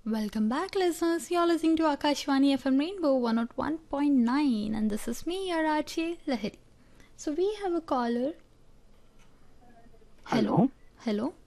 Welcome back, listeners. You're listening to Akashvani FM Rainbow 101.9, and this is me, your Archie Lahiri. So, we have a caller. Hello. Hello. Hello.